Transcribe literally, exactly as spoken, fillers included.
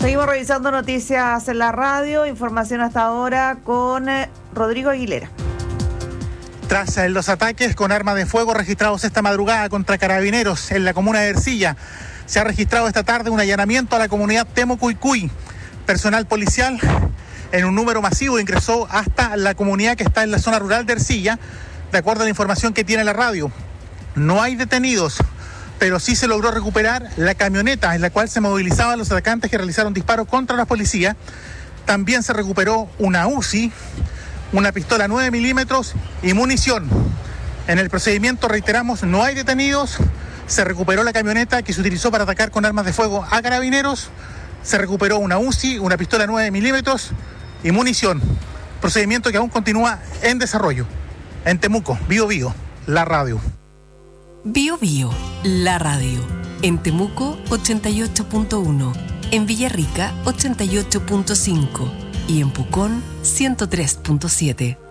Seguimos revisando noticias en la radio, información hasta ahora con eh, Rodrigo Aguilera. Tras eh, los ataques con armas de fuego registrados esta madrugada contra carabineros en la comuna de Ercilla, se ha registrado esta tarde un allanamiento a la comunidad Temocuycuy. Personal policial en un número masivo ingresó hasta la comunidad que está en la zona rural de Ercilla, de acuerdo a la información que tiene la radio. No hay detenidos, pero sí se logró recuperar la camioneta en la cual se movilizaban los atacantes que realizaron disparos contra la policía. También se recuperó una U C I, una pistola nueve milímetros y munición. En el procedimiento, reiteramos, no hay detenidos. Se recuperó la camioneta que se utilizó para atacar con armas de fuego a carabineros. Se recuperó una U C I, una pistola nueve milímetros y munición. Procedimiento que aún continúa en desarrollo. En Temuco, Bío Bío, la radio. Bío Bío, la radio. En Temuco, ochenta y ocho punto uno. En Villarrica, ochenta y ocho punto cinco. Y en Pucón, ciento tres punto siete.